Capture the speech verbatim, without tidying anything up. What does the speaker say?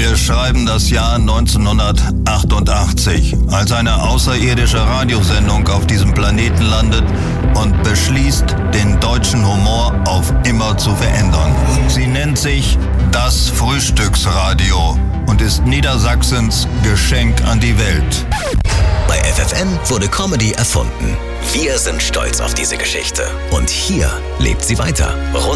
Wir schreiben das Jahr neunzehnhundertachtundachtzig, als eine außerirdische Radiosendung auf diesem Planeten landet und beschließt, den deutschen Humor auf immer zu verändern. Sie nennt sich das Frühstücksradio und ist Niedersachsens Geschenk an die Welt. Bei F F N wurde Comedy erfunden. Wir sind stolz auf diese Geschichte. Und hier lebt sie weiter. Rund